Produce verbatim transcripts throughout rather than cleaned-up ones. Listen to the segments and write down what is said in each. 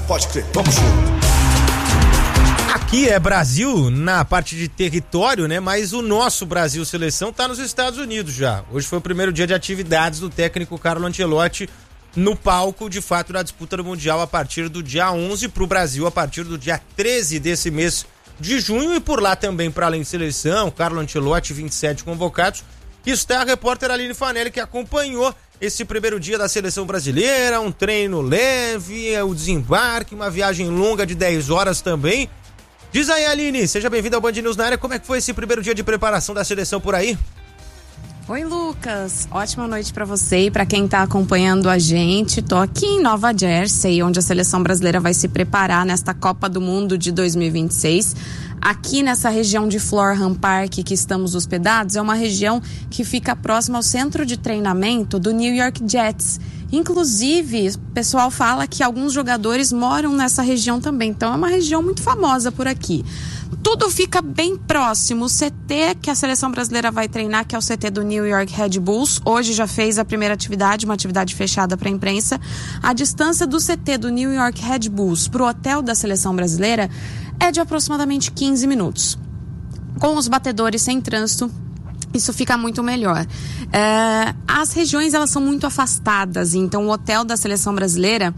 Pode crer, vamos junto. Aqui é Brasil na parte de território, né? Mas o nosso Brasil Seleção tá nos Estados Unidos já. Hoje foi o primeiro dia de atividades do técnico Carlo Ancelotti no palco, de fato, da disputa do Mundial a partir do dia onze pro Brasil, a partir do dia treze desse mês de junho. E por lá também, para além de seleção, Carlo Ancelotti, vinte e sete convocados, está a repórter Aline Fanelli, que acompanhou esse primeiro dia da seleção brasileira, um treino leve, o desembarque, uma viagem longa de dez horas também. Diz aí, Aline, seja bem-vinda ao Band News na área. Como é que foi esse primeiro dia de preparação da seleção por aí? Oi, Lucas. Ótima noite pra você e pra quem tá acompanhando a gente. Tô aqui em Nova Jersey, onde a seleção brasileira vai se preparar nesta Copa do Mundo de dois mil e vinte e seis. Aqui nessa região de Florham Park que estamos hospedados, é uma região que fica próxima ao centro de treinamento do New York Jets. Inclusive, o pessoal fala que alguns jogadores moram nessa região também, então é uma região muito famosa por aqui. Tudo fica bem próximo. O C T que a seleção brasileira vai treinar, que é o C T do New York Red Bulls, hoje já fez a primeira atividade, uma atividade fechada para a imprensa. A distância do C T do New York Red Bulls para o hotel da seleção brasileira é de aproximadamente quinze minutos. Com os batedores sem trânsito, isso fica muito melhor. É, as regiões, elas são muito afastadas, então o hotel da seleção brasileira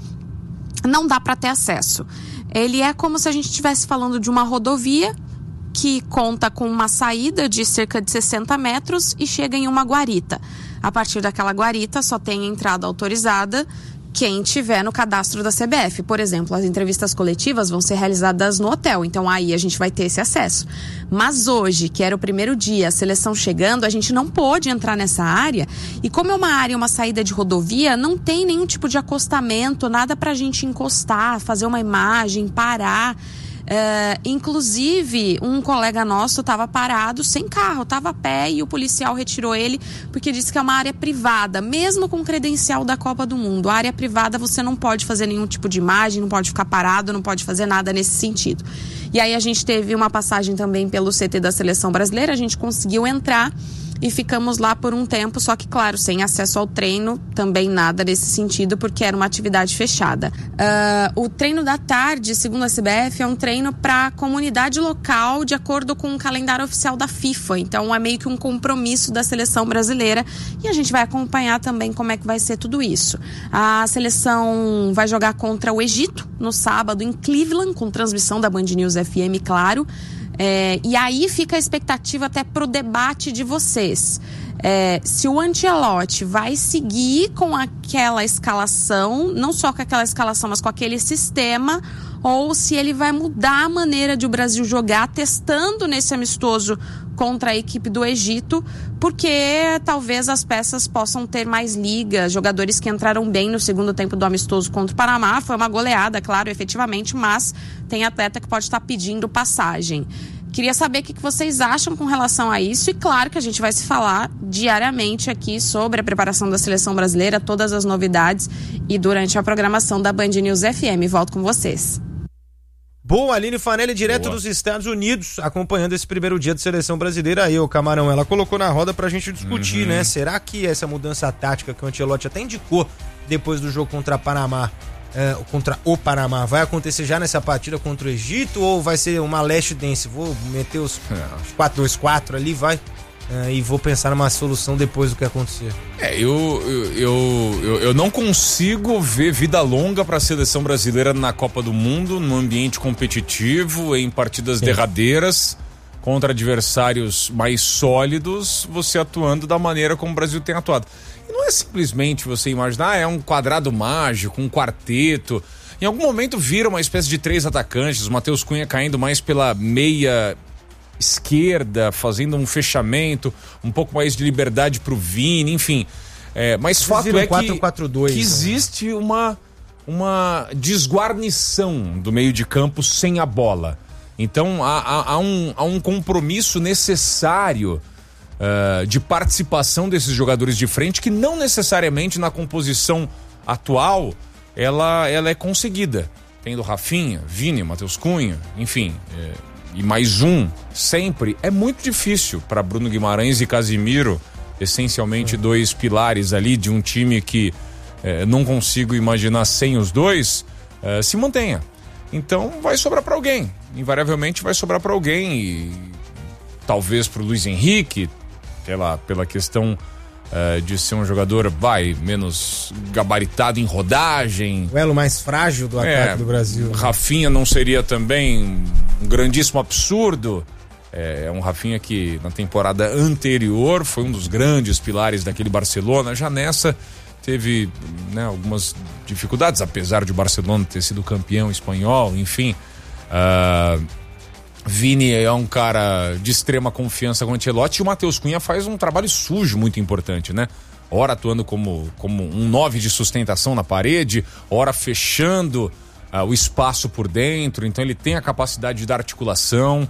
não dá para ter acesso. Ele é como se a gente estivesse falando de uma rodovia que conta com uma saída de cerca de sessenta metros e chega em uma guarita. A partir daquela guarita só tem entrada autorizada quem tiver no cadastro da C B F. Por exemplo, as entrevistas coletivas vão ser realizadas no hotel, então aí a gente vai ter esse acesso. Mas hoje, que era o primeiro dia, a seleção chegando, a gente não pôde entrar nessa área, e como é uma área, uma saída de rodovia, não tem nenhum tipo de acostamento, nada pra gente encostar, fazer uma imagem, parar. Uh, inclusive, um colega nosso estava parado sem carro, estava a pé, e o policial retirou ele porque disse que é uma área privada, mesmo com credencial da Copa do Mundo. A área privada você não pode fazer nenhum tipo de imagem, não pode ficar parado, não pode fazer nada nesse sentido. E aí a gente teve uma passagem também pelo C T da seleção brasileira, a gente conseguiu entrar e ficamos lá por um tempo, só que, claro, sem acesso ao treino, também nada nesse sentido, porque era uma atividade fechada. Uh, o treino da tarde, segundo a C B F, é um treino para a comunidade local, de acordo com o calendário oficial da FIFA. Então, é meio que um compromisso da seleção brasileira, e a gente vai acompanhar também como é que vai ser tudo isso. A seleção vai jogar contra o Egito no sábado em Cleveland, com transmissão da Band News F M, claro. É, e aí fica a expectativa até pro debate de vocês. É, se o Ancelotti vai seguir com aquela escalação, não só com aquela escalação, mas com aquele sistema, ou se ele vai mudar a maneira de o Brasil jogar, testando nesse amistoso contra a equipe do Egito, porque talvez as peças possam ter mais liga, jogadores que entraram bem no segundo tempo do amistoso contra o Panamá. Foi uma goleada, claro, efetivamente, mas tem atleta que pode estar pedindo passagem. Queria saber o que vocês acham com relação a isso, e claro que a gente vai se falar diariamente aqui sobre a preparação da seleção brasileira, todas as novidades, e durante a programação da Band News F M. Volto com vocês. Boa, Aline Fanelli, direto Boa. dos Estados Unidos, acompanhando esse primeiro dia de seleção brasileira. Aí, o Camarão, ela colocou na roda pra gente discutir, uhum. né? Será que essa mudança tática que o Ancelotti até indicou depois do jogo contra a Panamá, é, contra o Panamá, vai acontecer já nessa partida contra o Egito, ou vai ser uma last dance? Vou meter os quatro dois quatro ali, vai, é, e vou pensar numa solução depois do que acontecer. É, eu, eu, eu, eu, eu não consigo ver vida longa para a seleção brasileira na Copa do Mundo, num ambiente competitivo, em partidas Sim. derradeiras, contra adversários mais sólidos, você atuando da maneira como o Brasil tem atuado. E não é simplesmente você imaginar, ah, é um quadrado mágico, um quarteto. Em algum momento vira uma espécie de três atacantes, o Matheus Cunha caindo mais pela meia esquerda, fazendo um fechamento, um pouco mais de liberdade pro Vini, enfim. É, mas Vocês fato é quatro, quatro, dois, que, que existe né? uma, uma desguarnição do meio de campo sem a bola. Então há, há, há, um, há um compromisso necessário uh, de participação desses jogadores de frente, que não necessariamente na composição atual ela, ela é conseguida. Tendo Rafinha, Vini, Matheus Cunha, enfim... É, e mais um, sempre, é muito difícil para Bruno Guimarães e Casimiro, essencialmente é. dois pilares ali de um time que é, não consigo imaginar sem os dois, uh, se mantenha. Então vai sobrar para alguém, invariavelmente vai sobrar para alguém, e talvez para o Luiz Henrique, pela, pela questão uh, de ser um jogador vai, menos gabaritado em rodagem. O elo mais frágil do ataque é, do Brasil. Rafinha não seria também um grandíssimo absurdo. É um Rafinha que na temporada anterior foi um dos grandes pilares daquele Barcelona. Já nessa teve, né, algumas dificuldades, apesar de o Barcelona ter sido campeão espanhol, enfim. Uh, Vini é um cara de extrema confiança com o Ancelotti, e o Matheus Cunha faz um trabalho sujo muito importante, né? Ora atuando como, como um nove de sustentação na parede, ora fechando uh, o espaço por dentro, então ele tem a capacidade de dar articulação.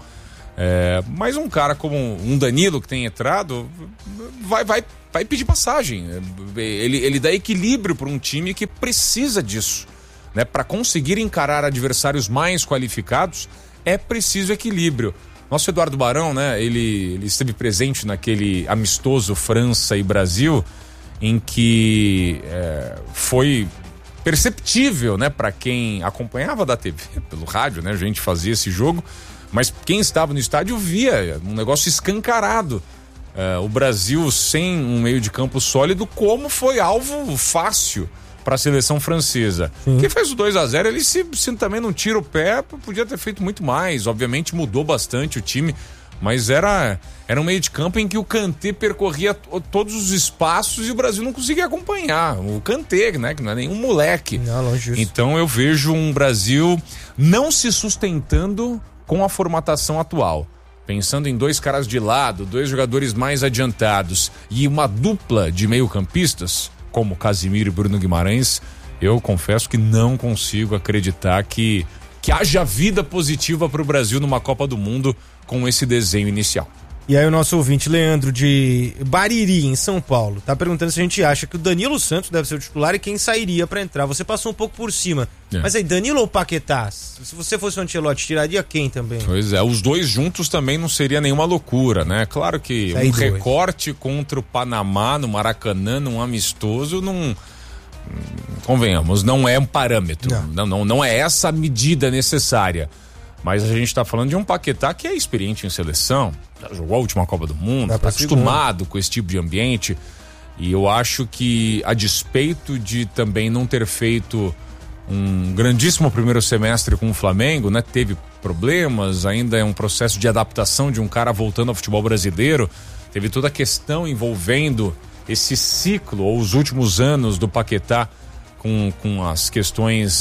É, mas um cara como um Danilo que tem entrado vai, vai, vai pedir passagem. Ele, ele dá equilíbrio para um time que precisa disso, né? Para conseguir encarar adversários mais qualificados é preciso equilíbrio. Nosso Eduardo Barão, né? Ele, ele esteve presente naquele amistoso França e Brasil, em que é, foi perceptível, né? Para quem acompanhava da T V, pelo rádio, né? A gente fazia esse jogo. Mas quem estava no estádio via um negócio escancarado. Uh, o Brasil sem um meio de campo sólido, como foi alvo fácil para a seleção francesa. Sim. Quem fez o dois a zero, ele se, se também não tira o pé, podia ter feito muito mais. Obviamente mudou bastante o time, mas era, era um meio de campo em que o Kanté percorria t- todos os espaços e o Brasil não conseguia acompanhar. O Kanté, né, que não é nenhum moleque. Não, longe disso. Então eu vejo um Brasil não se sustentando com a formatação atual, pensando em dois caras de lado, dois jogadores mais adiantados e uma dupla de meio-campistas, como Casimiro e Bruno Guimarães, eu confesso que não consigo acreditar que, que haja vida positiva para o Brasil numa Copa do Mundo com esse desenho inicial. E aí o nosso ouvinte, Leandro, de Bariri, em São Paulo, tá perguntando se a gente acha que o Danilo Santos deve ser o titular e quem sairia pra entrar. Você passou um pouco por cima. É. Mas aí, Danilo ou Paquetá? Se você fosse o Ancelotti, tiraria quem também? Pois é, os dois juntos também não seria nenhuma loucura, né? Claro que Sai um dois. recorte contra o Panamá no Maracanã, num amistoso, não... Convenhamos, não é um parâmetro. Não, não, não, não é essa a medida necessária. Mas a gente tá falando de um Paquetá que é experiente em seleção, já jogou a última Copa do Mundo, tá acostumado com esse tipo de ambiente, e eu acho que, a despeito de também não ter feito um grandíssimo primeiro semestre com o Flamengo, né? Teve problemas, ainda é um processo de adaptação de um cara voltando ao futebol brasileiro, teve toda a questão envolvendo esse ciclo, ou os últimos anos do Paquetá com, com as questões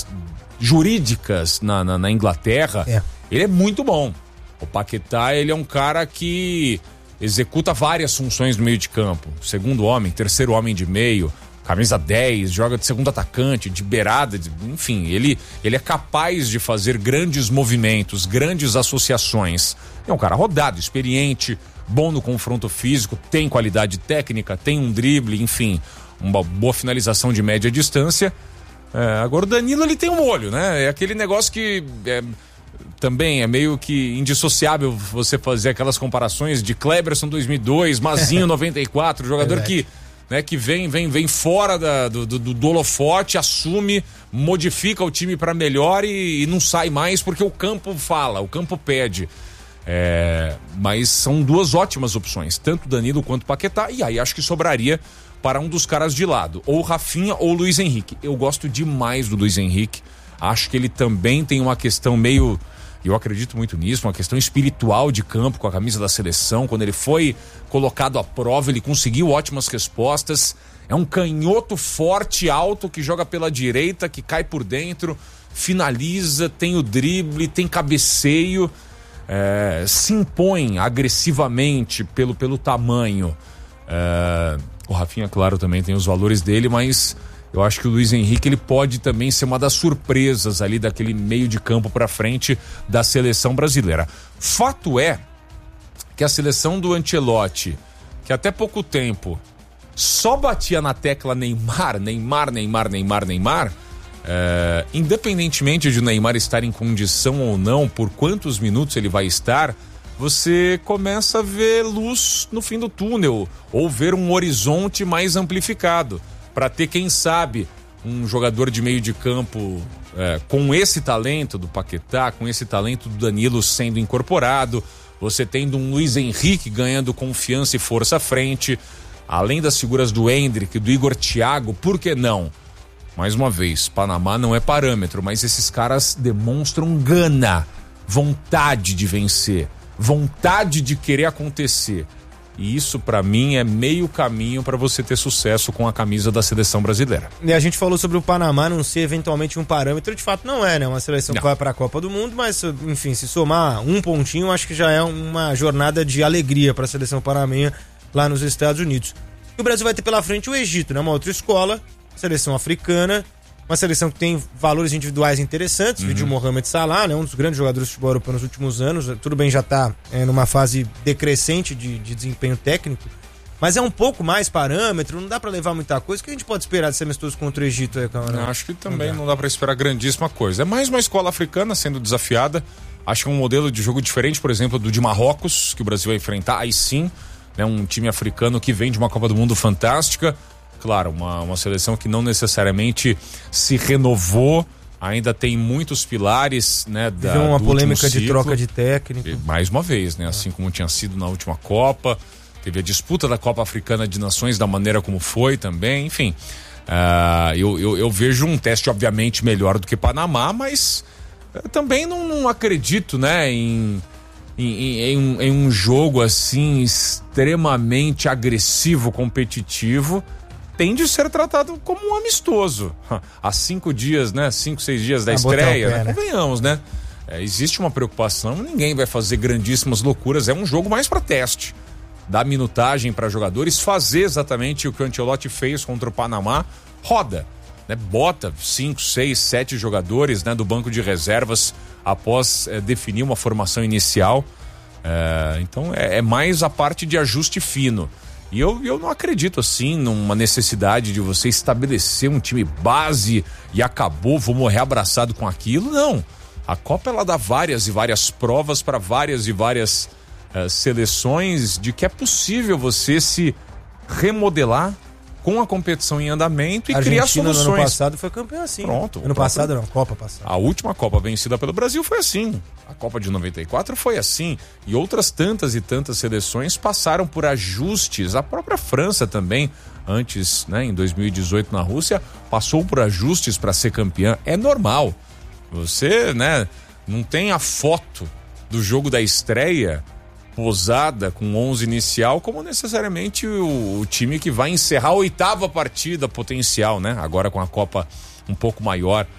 jurídicas na, na, na Inglaterra. É. Ele é muito bom. O Paquetá, ele é um cara que executa várias funções no meio de campo. Segundo homem, terceiro homem de meio, camisa dez, joga de segundo atacante, de beirada, de, enfim, ele, ele é capaz de fazer grandes movimentos, grandes associações. É um cara rodado, experiente, bom no confronto físico, tem qualidade técnica, tem um drible, enfim, uma boa finalização de média distância. É, agora o Danilo, ele tem um olho, né? É aquele negócio que é, também é meio que indissociável você fazer aquelas comparações de Kleberson dois mil e dois, Mazinho noventa e quatro, jogador é que, né, que vem, vem, vem fora da, do, do, do holofote, assume, modifica o time para melhor e, e não sai mais porque o campo fala, o campo pede. É, mas são duas ótimas opções, tanto Danilo quanto Paquetá, e aí acho que sobraria para um dos caras de lado, ou Rafinha ou Luiz Henrique. Eu gosto demais do Luiz Henrique, acho que ele também tem uma questão meio, eu acredito muito nisso, uma questão espiritual de campo com a camisa da seleção. Quando ele foi colocado à prova, ele conseguiu ótimas respostas. É um canhoto forte, alto, que joga pela direita, que cai por dentro, finaliza, tem o drible, tem cabeceio, é, se impõe agressivamente pelo, pelo tamanho. É, o Rafinha, claro, também tem os valores dele, mas eu acho que o Luiz Henrique, ele pode também ser uma das surpresas ali daquele meio de campo para frente da seleção brasileira. Fato é que a seleção do Ancelotti, que até pouco tempo só batia na tecla Neymar, Neymar, Neymar, Neymar, Neymar, é, independentemente de o Neymar estar em condição ou não, por quantos minutos ele vai estar, você começa a ver luz no fim do túnel, ou ver um horizonte mais amplificado, para ter, quem sabe, um jogador de meio de campo é, com esse talento do Paquetá, com esse talento do Danilo sendo incorporado, você tendo um Luiz Henrique ganhando confiança e força à frente, além das figuras do Endrick, do Igor Thiago, por que não? Mais uma vez, Panamá não é parâmetro, mas esses caras demonstram gana, vontade de vencer, vontade de querer acontecer. E isso, pra mim, é meio caminho para você ter sucesso com a camisa da seleção brasileira. E a gente falou sobre o Panamá não ser eventualmente um parâmetro, de fato não é, né? Uma seleção não. que vai para a Copa do Mundo, mas, enfim, se somar um pontinho, acho que já é uma jornada de alegria para a seleção panamenha lá nos Estados Unidos. E o Brasil vai ter pela frente o Egito, né? Uma outra escola, seleção africana, uma seleção que tem valores individuais interessantes, uhum. vídeo Mohamed Salah, né? Um dos grandes jogadores de futebol europeu nos últimos anos, tudo bem, já está é, numa fase decrescente de, de desempenho técnico, mas é um pouco mais parâmetro, não dá para levar muita coisa. O que a gente pode esperar desse amistoso contra o Egito aí, Camarão? Acho que também não dá, dá para esperar grandíssima coisa. É mais uma escola africana sendo desafiada, acho que é um modelo de jogo diferente, por exemplo, do de Marrocos, que o Brasil vai enfrentar, aí sim, né? Um time africano que vem de uma Copa do Mundo fantástica. Claro, uma, uma seleção que não necessariamente se renovou, ainda tem muitos pilares, né? Da, Viu uma polêmica de troca de técnico. E, mais uma vez, né? É. Assim como tinha sido na última Copa, teve a disputa da Copa Africana de Nações da maneira como foi também, enfim. Uh, eu, eu, eu vejo um teste, obviamente, melhor do que Panamá, mas uh, também não, não acredito, né? Em, em, em, um, em um jogo assim extremamente agressivo, competitivo. Tem de ser tratado como um amistoso. Há cinco dias, né? Cinco, seis dias da ah, estreia, pé, né? Convenhamos, né? É, existe uma preocupação, ninguém vai fazer grandíssimas loucuras, é um jogo mais para teste. Dar minutagem para jogadores, fazer exatamente o que o Ancelotti fez contra o Panamá, roda, né? Bota cinco, seis, sete jogadores, né? Do banco de reservas após é, definir uma formação inicial. É, então é, é mais a parte de ajuste fino. E eu, eu não acredito assim numa necessidade de você estabelecer um time base e acabou, vou morrer abraçado com aquilo. Não. A Copa ela dá várias e várias provas para várias e várias uh, seleções de que é possível você se remodelar com a competição em andamento e a criar Argentina, soluções. No ano passado foi campeão assim. Pronto. Ano passado não, Copa passada. A última Copa vencida pelo Brasil foi assim. A Copa de noventa e quatro foi assim. E outras tantas e tantas seleções passaram por ajustes. A própria França também, antes, né, em dois mil e dezoito na Rússia, passou por ajustes para ser campeã. É normal. Você, né, não tem a foto do jogo da estreia posada com onze inicial como necessariamente o, o time que vai encerrar a oitava partida potencial, né? Agora com a Copa um pouco maior.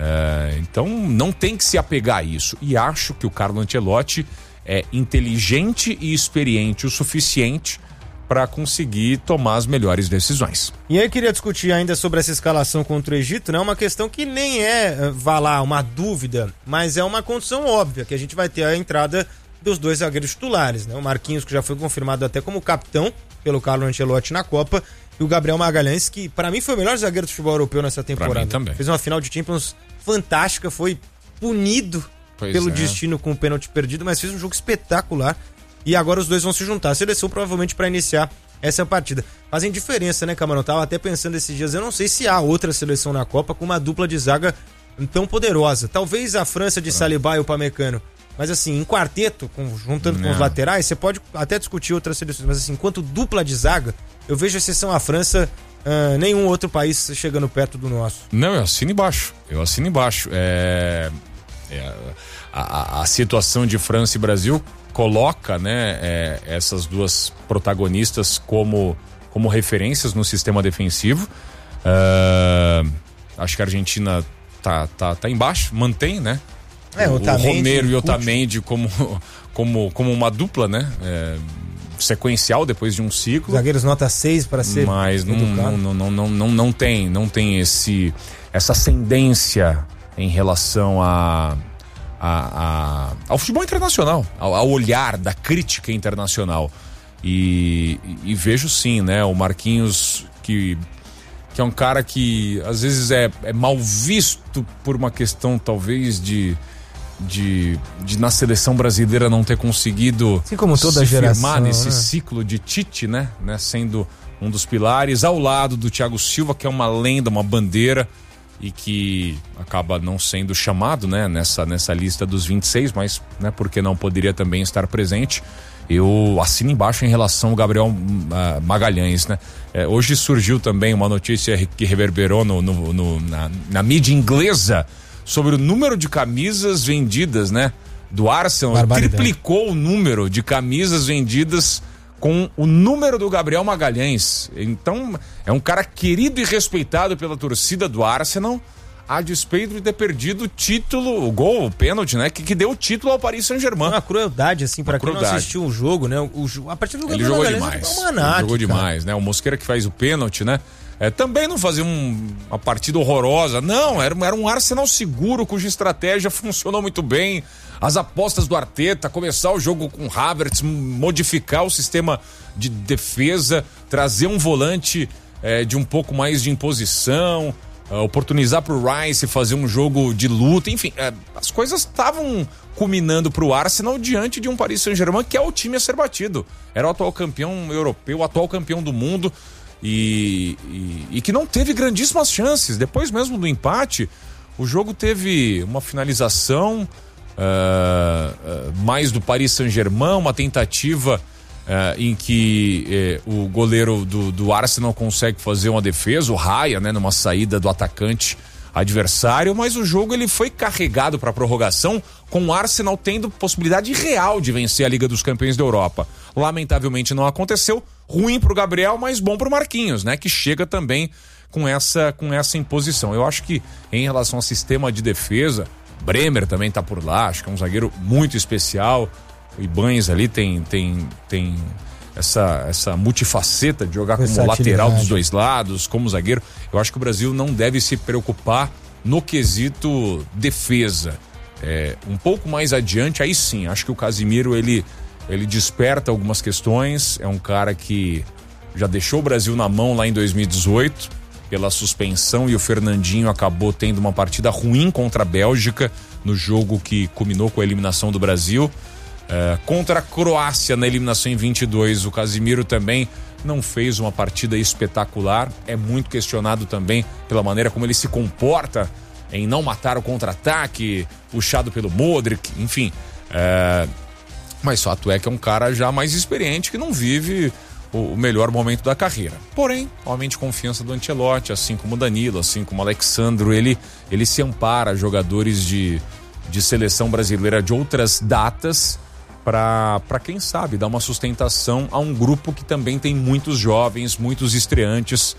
É, então não tem que se apegar a isso. E acho que o Carlo Ancelotti é inteligente e experiente o suficiente para conseguir tomar as melhores decisões. E aí eu queria discutir ainda sobre essa escalação contra o Egito, né? Uma questão que nem é, vá lá, uma dúvida, mas é uma condição óbvia, que a gente vai ter a entrada dos dois zagueiros titulares, né? O Marquinhos, que já foi confirmado até como capitão pelo Carlo Ancelotti na Copa, e o Gabriel Magalhães, que para mim foi o melhor zagueiro do futebol europeu nessa temporada. Pra mim também. Fez uma final de Champions fantástica, foi punido pois pelo é. destino com o pênalti perdido, mas fez um jogo espetacular e agora os dois vão se juntar. A seleção provavelmente para iniciar essa partida. Fazem diferença, né, Camarão? Tava até pensando esses dias, eu não sei se há outra seleção na Copa com uma dupla de zaga tão poderosa. Talvez a França de Saliba e o Upamecano. Mas assim, em quarteto, com, juntando não. com os laterais, você pode até discutir outras seleções, mas assim, enquanto dupla de zaga, eu vejo exceção à França, uh, nenhum outro país chegando perto do nosso. Não, eu assino embaixo, eu assino embaixo. É, é, a, a situação de França e Brasil coloca, né, é, essas duas protagonistas como, como referências no sistema defensivo. Uh, acho que a Argentina tá, tá, tá embaixo, mantém, né? É, o, o Romero e o Otamendi como, como, como uma dupla, né? É, sequencial depois de um ciclo. Zagueiros nota seis para ser. Mas não, não, não, não, não, não tem, não tem esse, essa ascendência em relação a, a, a, ao futebol internacional, ao, ao olhar da crítica internacional. E, e, e vejo sim, né? O Marquinhos, que. que é um cara que às vezes é, é mal visto por uma questão talvez de, de, de na seleção brasileira não ter conseguido assim como toda se a geração, firmar nesse né? ciclo de Tite, né? né? Sendo um dos pilares, ao lado do Thiago Silva, que é uma lenda, uma bandeira, e que acaba não sendo chamado, né, nessa, nessa lista dos vinte e seis, mas, né, porque não poderia também estar presente. Eu assino embaixo em relação ao Gabriel uh, Magalhães, né? É, hoje surgiu também uma notícia que reverberou no, no, no, na, na mídia inglesa sobre o número de camisas vendidas, né? Do Arsenal. Triplicou o número de camisas vendidas com o número do Gabriel Magalhães. Então, é um cara querido e respeitado pela torcida do Arsenal, a despeito de ter perdido o título, o gol, o pênalti, né? Que, que deu o título ao Paris Saint-Germain. Uma crueldade, assim, pra quem não assistiu o jogo, né? O, o, a partir do Ele jogou demais. Ele jogou demais, né? O Mosquera que faz o pênalti, né? É, também não fazia um, uma partida horrorosa. Não, era, era um Arsenal seguro, cuja estratégia funcionou muito bem. As apostas do Arteta, começar o jogo com o Havertz, modificar o sistema de defesa, trazer um volante é, de um pouco mais de imposição, Uh, oportunizar pro Rice fazer um jogo de luta, enfim, uh, as coisas estavam culminando pro Arsenal diante de um Paris Saint-Germain que é o time a ser batido. Era o atual campeão europeu, o atual campeão do mundo e, e, e que não teve grandíssimas chances. Depois mesmo do empate, o jogo teve uma finalização uh, uh, mais do Paris Saint-Germain, uma tentativa Uh, em que uh, o goleiro do, do Arsenal consegue fazer uma defesa, o Raya, né, numa saída do atacante adversário, mas o jogo ele foi carregado para a prorrogação, com o Arsenal tendo possibilidade real de vencer a Liga dos Campeões da Europa. Lamentavelmente não aconteceu, ruim pro Gabriel, mas bom pro Marquinhos, né, que chega também com essa, com essa imposição. Eu acho que em relação ao sistema de defesa, Bremer também tá por lá, acho que é um zagueiro muito especial. O Ibanez ali tem, tem, tem essa, essa multifaceta de jogar como lateral dos dois lados, como zagueiro. Eu acho que o Brasil não deve se preocupar no quesito defesa. É, um pouco mais adiante, aí sim, acho que o Casimiro ele, ele desperta algumas questões. É um cara que já deixou o Brasil na mão lá em dois mil e dezoito pela suspensão, e o Fernandinho acabou tendo uma partida ruim contra a Bélgica no jogo que culminou com a eliminação do Brasil. Uh, contra a Croácia na eliminação em vinte e dois, o Casimiro também não fez uma partida espetacular. É muito questionado também pela maneira como ele se comporta em não matar o contra-ataque, puxado pelo Modric, enfim. Uh, mas fato é que é um cara já mais experiente que não vive o, o melhor momento da carreira. Porém, homem de confiança do Ancelotti, assim como o Danilo, assim como o Alexandro, ele, ele se ampara a jogadores de, de seleção brasileira de outras datas para, quem sabe, dar uma sustentação a um grupo que também tem muitos jovens, muitos estreantes.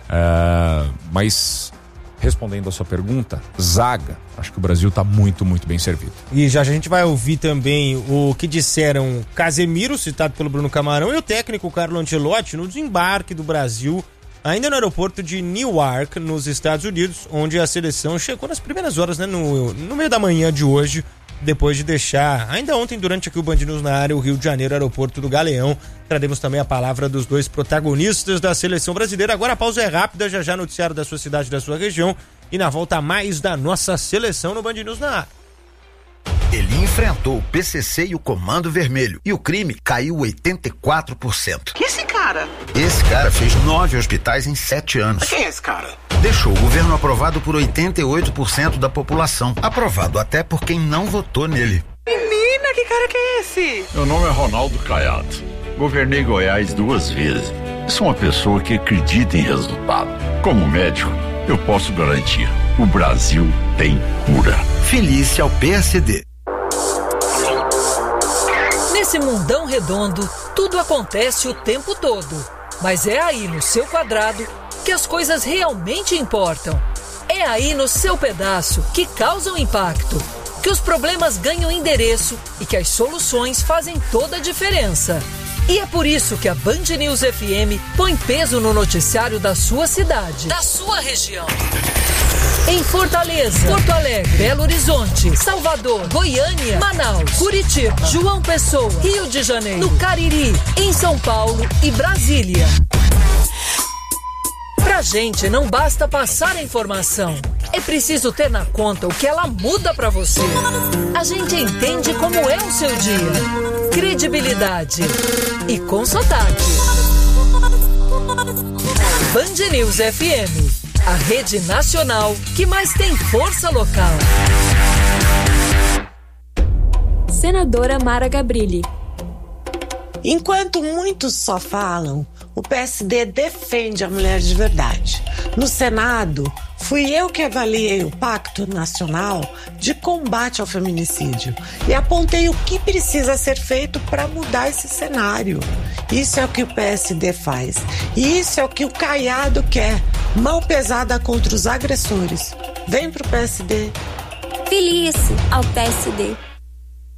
Uh, mas, respondendo a sua pergunta, zaga, acho que o Brasil está muito, muito bem servido. E já a gente vai ouvir também o que disseram Casemiro, citado pelo Bruno Camarão, e o técnico Carlo Ancelotti no desembarque do Brasil, ainda no aeroporto de Newark, nos Estados Unidos, onde a seleção chegou nas primeiras horas, né, no, no meio da manhã de hoje, depois de deixar, ainda ontem, durante aqui o Band News na área, o Rio de Janeiro, aeroporto do Galeão. Traremos também a palavra dos dois protagonistas da seleção brasileira. Agora a pausa é rápida, já já noticiário da sua cidade, da sua região, e na volta mais da nossa seleção no Band News na área. Ele enfrentou o P C C e o Comando Vermelho, e o crime caiu oitenta e quatro por cento. Que esse cara? Esse cara fez nove hospitais em sete anos. Quem é esse cara? Deixou o governo aprovado por oitenta e oito por cento da população. Aprovado até por quem não votou nele. Menina, que cara que é esse? Meu nome é Ronaldo Caiado. Governei Goiás duas vezes. Sou uma pessoa que acredita em resultado. Como médico, eu posso garantir: o Brasil tem cura. Felice ao P S D. Nesse mundão redondo, tudo acontece o tempo todo. Mas é aí no seu quadrado que as coisas realmente importam. É aí no seu pedaço que causam impacto, que os problemas ganham endereço e que as soluções fazem toda a diferença. E é por isso que a Band News F M põe peso no noticiário da sua cidade, da sua região. Em Fortaleza, Porto Alegre, Belo Horizonte, Salvador, Goiânia, Manaus, Curitiba, João Pessoa, Rio de Janeiro, no Cariri, em São Paulo e Brasília. Pra gente não basta passar a informação, é preciso ter na conta o que ela muda pra você. A gente entende como é o seu dia. Credibilidade e com sotaque. Band News F M, a rede nacional que mais tem força local. Senadora Mara Gabrilli. Enquanto muitos só falam, o P S D defende a mulher de verdade. No Senado, fui eu que avaliei o Pacto Nacional de Combate ao Feminicídio e apontei o que precisa ser feito para mudar esse cenário. Isso é o que o P S D faz. E isso é o que o Caiado quer. Mão pesada contra os agressores. Vem pro P S D. Filie-se ao P S D.